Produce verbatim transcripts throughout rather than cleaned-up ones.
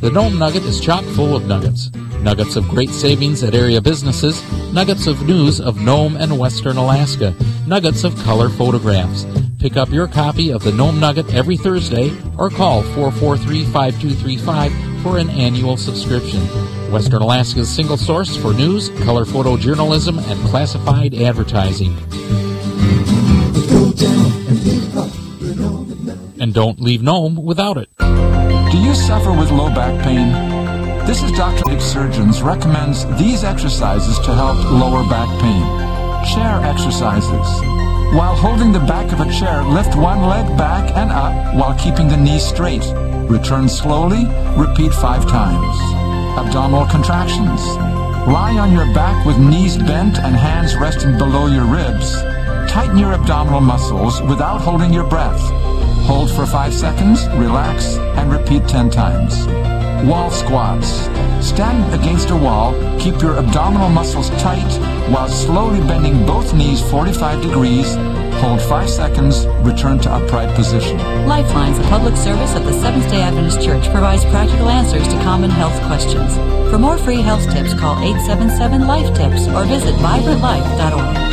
The Nome Nugget is chock full of nuggets. Nuggets of great savings at area businesses, nuggets of news of Nome and Western Alaska, nuggets of color photographs. Pick up your copy of the Nome Nugget every Thursday or call four four three, five two three five for an annual subscription. Western Alaska's single source for news, color photojournalism, and classified advertising. And don't leave Nome without it. Do you suffer with low back pain? This is Doctor Dick Surgeons recommends these exercises to help lower back pain. Chair exercises. While holding the back of a chair, lift one leg back and up while keeping the knees straight. Return slowly, repeat five times. Abdominal contractions. Lie on your back with knees bent and hands resting below your ribs. Tighten your abdominal muscles without holding your breath. Hold for five seconds, relax, and repeat ten times. Wall squats. Stand against a wall, keep your abdominal muscles tight while slowly bending both knees forty-five degrees. Hold five seconds, return to upright position. Lifelines, a public service of the Seventh-day Adventist Church, provides practical answers to common health questions. For more free health tips, call eight seven seven, LIFE TIPS or visit vibrant life dot org.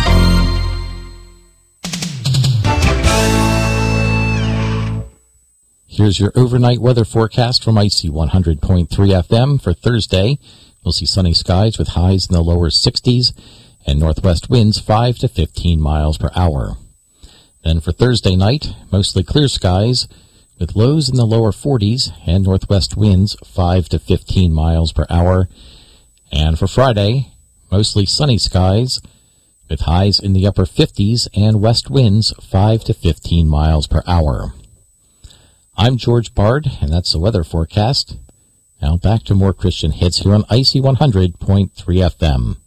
Here's your overnight weather forecast from Icy one hundred point three F M for Thursday. We'll see sunny skies with highs in the lower sixties and northwest winds five to fifteen miles per hour. Then for Thursday night, mostly clear skies with lows in the lower forties and northwest winds five to fifteen miles per hour. And for Friday, mostly sunny skies with highs in the upper fifties and west winds five to fifteen miles per hour. I'm George Bard, and that's the weather forecast. Now back to more Christian hits here on Icy one hundred point three F M.